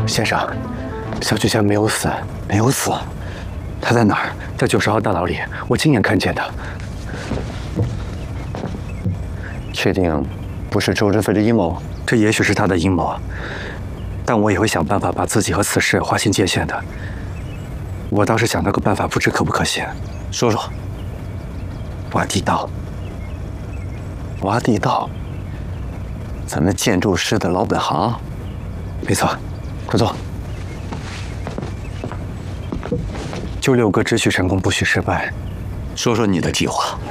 先生，小菊仙没有死，没有死，她在哪儿？在90号大牢里，我亲眼看见的。确定不是周志飞的阴谋？这也许是他的阴谋，但我也会想办法把自己和此事划清界限的。我倒是想到个办法，不知可不可行？说说。挖地道。挖地道。咱们建筑师的老本行。没错，快坐。就6个，只许成功，不许失败。 说说你的计划。